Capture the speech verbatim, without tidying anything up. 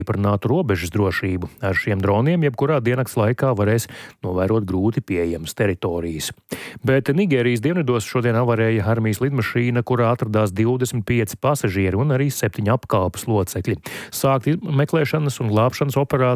stiprinātu robežas drošību. Ar šiem droniem jebkurā diennakts laikā varēs novērot grūti pieejamas teritorijas. Bet Nigērijas dienvidos šodien avarēja armijas lidmašīna, kurā atradās divdesmit pieci pasažieri un arī septiņi apkalpes locekļi. Sākt meklēšanas un glābšanas operācijas